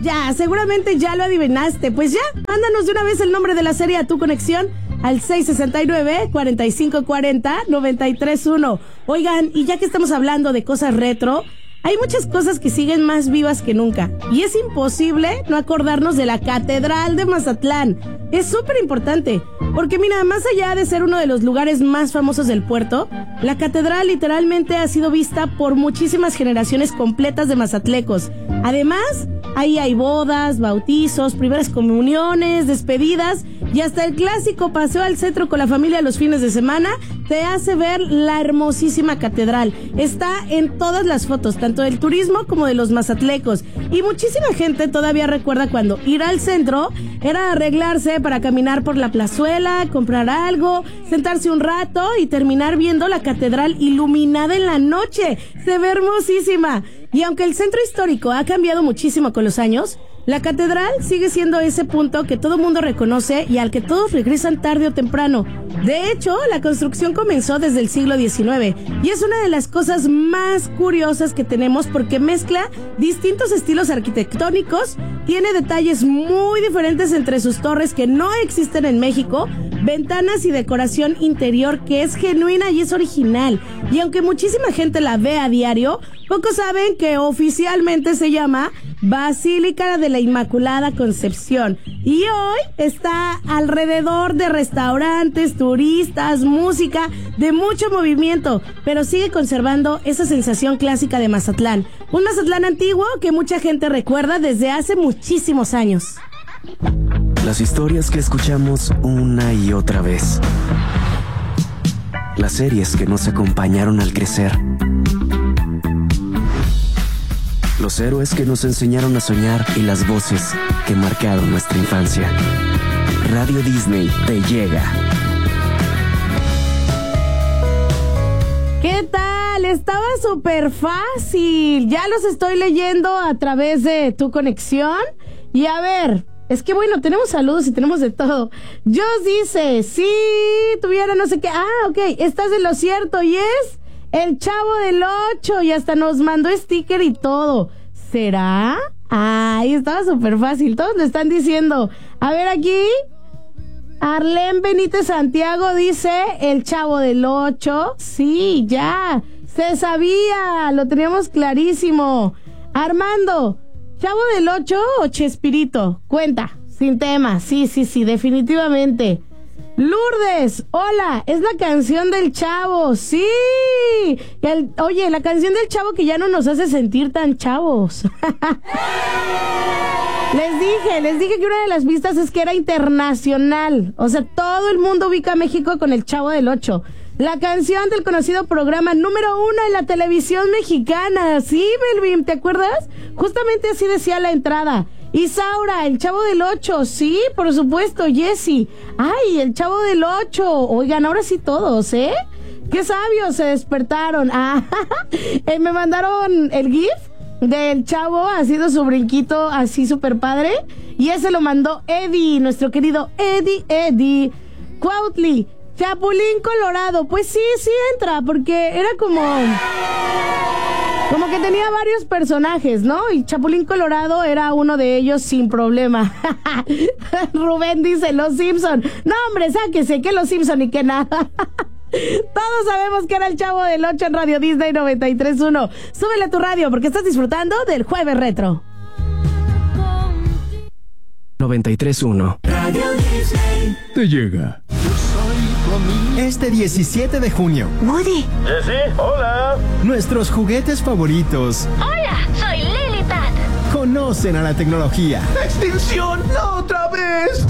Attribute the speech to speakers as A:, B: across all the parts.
A: Ya, seguramente ya lo adivinaste. Pues ya, mándanos de una vez el nombre de la serie a tu conexión al 669-4540-931. Oigan, y ya que estamos hablando de cosas retro, hay muchas cosas que siguen más vivas que nunca. Y es imposible no acordarnos de la Catedral de Mazatlán. Es súper importante, porque mira, más allá de ser uno de los lugares más famosos del puerto, la catedral literalmente ha sido vista por muchísimas generaciones completas de mazatlecos. Además, ahí hay bodas, bautizos, primeras comuniones, despedidas y hasta el clásico paseo al centro con la familia los fines de semana te hace ver la hermosísima catedral. Está en todas las fotos, tanto del turismo como de los mazatlecos. Y muchísima gente todavía recuerda cuando ir al centro era arreglarse para caminar por la plazuela, comprar algo, sentarse un rato y terminar viendo la catedral iluminada en la noche. Se ve hermosísima. Y aunque el centro histórico ha cambiado muchísimo con los años, la catedral sigue siendo ese punto que todo mundo reconoce y al que todos regresan tarde o temprano. De hecho, la construcción comenzó desde el siglo XIX y es una de las cosas más curiosas que tenemos porque mezcla distintos estilos arquitectónicos, tiene detalles muy diferentes entre sus torres que no existen en México, ventanas y decoración interior que es genuina y es original. Y aunque muchísima gente la ve a diario, pocos saben que oficialmente se llama Basílica de la Inmaculada Concepción. Y hoy está alrededor de restaurantes, turistas, música, de mucho movimiento, pero sigue conservando esa sensación clásica de Mazatlán. Un Mazatlán antiguo que mucha gente recuerda desde hace muchísimos años.
B: Las historias que escuchamos una y otra vez. Las series que nos acompañaron al crecer. Los héroes que nos enseñaron a soñar y las voces que marcaron nuestra infancia. Radio Disney te llega.
A: ¿Qué tal? Estaba súper fácil. Ya los estoy leyendo a través de tu conexión. Y a ver, es que bueno, tenemos saludos y tenemos de todo. Joss dice, si tuviera no sé qué. Ah, ok, estás en lo cierto y es el Chavo del 8 y hasta nos mandó sticker y todo. ¿Será? Ay, estaba súper fácil. Todos lo están diciendo. A ver aquí. Arlene Benítez Santiago dice el Chavo del 8. Sí, ya. Se sabía. Lo teníamos clarísimo. Armando, ¿Chavo del 8 o Chespirito? Cuenta. Sin tema. Sí, definitivamente. Lourdes, hola, es la canción del Chavo, sí. Oye, la canción del Chavo que ya no nos hace sentir tan chavos. Les dije que una de las pistas es que era internacional. O sea, todo el mundo ubica a México con el Chavo del 8. La canción del conocido programa número 1 en la televisión mexicana. Sí, Melvin, ¿te acuerdas? Justamente así decía la entrada. Isaura, el Chavo del 8, sí, por supuesto, Jessy. Ay, el Chavo del 8. Oigan, ahora sí todos, ¿eh? Qué sabios se despertaron. Ah, me mandaron el GIF del Chavo, ha sido su brinquito así súper padre. Y ese lo mandó Eddie, nuestro querido Eddie. Cuautli, Chapulín Colorado. Pues sí entra, porque era como que tenía varios personajes, ¿no? Y Chapulín Colorado era uno de ellos sin problema. Rubén dice, Los Simpson. No, hombre, sáquese, que Los Simpson y que nada. Todos sabemos que era el Chavo del 8 en Radio Disney 93.1. Súbele a tu radio porque estás disfrutando del Jueves Retro.
B: 93.1
C: Radio Disney
D: te llega.
E: Este 17 de junio.
F: Woody.
G: Sí, hola.
E: Nuestros juguetes favoritos.
F: Hola, soy Lilipad.
E: Conocen a la tecnología.
D: ¡Extinción! ¡No otra vez!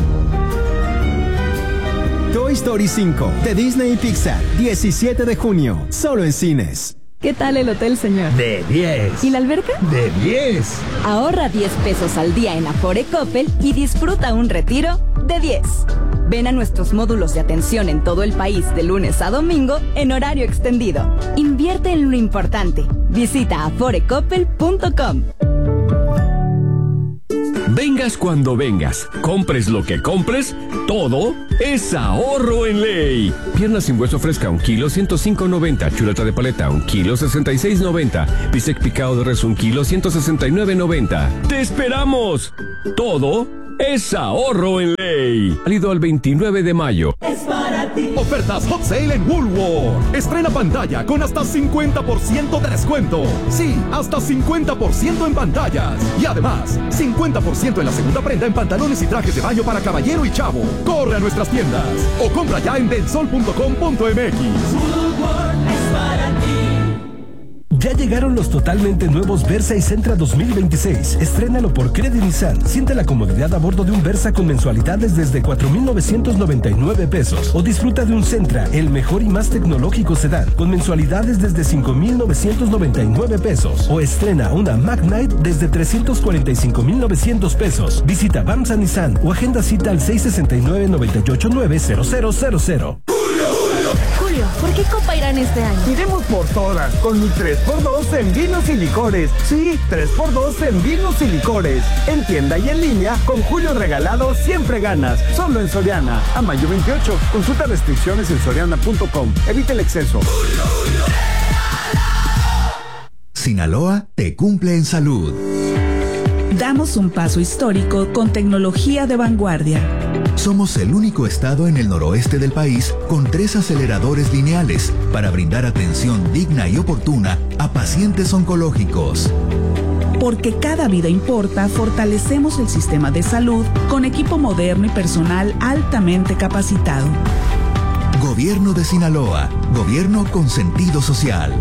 E: Toy Story 5 de Disney y Pixar. 17 de junio. Solo en cines.
H: ¿Qué tal el hotel, señor?
D: De 10.
H: ¿Y la alberca?
D: De 10.
H: Ahorra 10 pesos al día en Afore Coppel y disfruta un retiro de 10. Ven a nuestros módulos de atención en todo el país de lunes a domingo en horario extendido. Invierte en lo importante. Visita aforecoppel.com.
C: Vengas cuando vengas, compres lo que compres, todo es ahorro en ley. Pierna sin hueso fresca, 1 kilo, 105.90. Chuleta de paleta, 1 kilo, 66.90. Bistec picado de res, 1 kilo, 169.90. ¡Te esperamos! Todo es ahorro en ley. Válido al 29 de mayo.
G: Es para ti. Ofertas Hot Sale en Woolworth. Estrena pantalla con hasta 50% de descuento. Sí, hasta 50% en pantallas. Y además, 50% en la segunda prenda en pantalones y trajes de baño para caballero y chavo. Corre a nuestras tiendas o compra ya en delsol.com.mx. Woolworth
I: es para ti.
J: Ya llegaron los totalmente nuevos Versa y Sentra 2026. Estrénalo por Credit Nissan. Siente la comodidad a bordo de un Versa con mensualidades desde 4,999 pesos. O disfruta de un Sentra, el mejor y más tecnológico sedán, con mensualidades desde 5,999 pesos. O estrena una Mac Knight desde 345,900 pesos. Visita Bamsa Nissan o agenda cita al 669-989-0000.
K: Julio, ¿por qué Copa Irán este año?
L: Iremos por todas, con mi 3x2 en vinos y licores. Sí, 3x2 en vinos y licores. En tienda y en línea, con Julio regalado siempre ganas. Solo en Soriana. A mayo 28. Consulta restricciones en soriana.com. Evita el exceso.
M: Sinaloa te cumple en salud.
N: Damos un paso histórico con tecnología de vanguardia.
M: Somos el único estado en el noroeste del país con 3 aceleradores lineales para brindar atención digna y oportuna a pacientes oncológicos.
N: Porque cada vida importa, fortalecemos el sistema de salud con equipo moderno y personal altamente capacitado.
M: Gobierno de Sinaloa, gobierno con sentido social.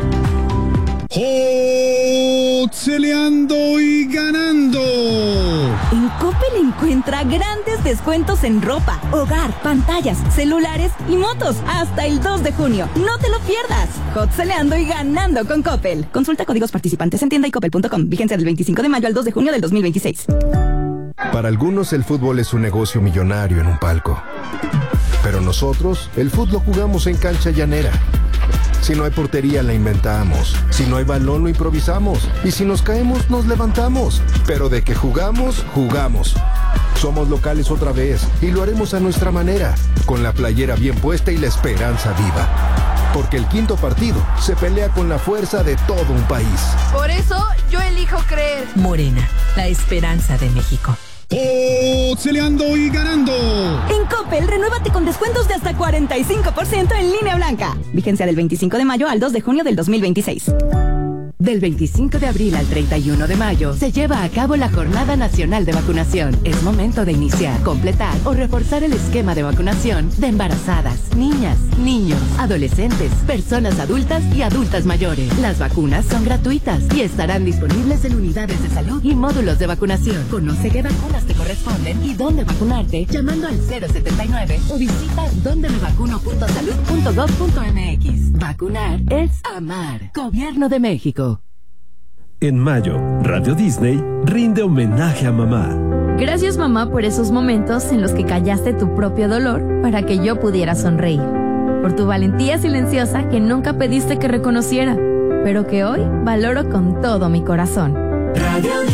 O: Celeando y ganando.
H: En Coppel encuentra grandes descuentos en ropa, hogar, pantallas, celulares y motos hasta el 2 de junio. No te lo pierdas. Celeando y ganando con Coppel. Consulta códigos participantes en tienda y coppel.com. Vigencia del 25 de mayo al 2 de junio del 2026.
P: Para algunos el fútbol es un negocio millonario en un palco. Pero nosotros el fútbol lo jugamos en cancha llanera. Si no hay portería, la inventamos. Si no hay balón, lo improvisamos. Y si nos caemos, nos levantamos. Pero de que jugamos, jugamos. Somos locales otra vez y lo haremos a nuestra manera, con la playera bien puesta y la esperanza viva. Porque el quinto partido se pelea con la fuerza de todo un país.
Q: Por eso, yo elijo creer.
R: Morena, la esperanza de México.
O: Celeando y ganando.
H: En Coppel, renuévate con descuentos de hasta 45% en línea blanca. Vigencia del 25 de mayo al 2 de junio del 2026.
R: Del 25 de abril al 31 de mayo se lleva a cabo la Jornada Nacional de Vacunación. Es momento de iniciar, completar o reforzar el esquema de vacunación de embarazadas, niñas, niños, adolescentes, personas adultas y adultas mayores. Las vacunas son gratuitas y estarán disponibles en unidades de salud y módulos de vacunación. Conoce qué vacunas te corresponden y dónde vacunarte llamando al 079 o visita dondemevacuno.salud.gov.mx. Vacunar es amar. Gobierno de México.
J: En mayo, Radio Disney rinde homenaje a mamá.
S: Gracias, mamá, por esos momentos en los que callaste tu propio dolor para que yo pudiera sonreír. Por tu valentía silenciosa que nunca pediste que reconociera, pero que hoy valoro con todo mi corazón. Radio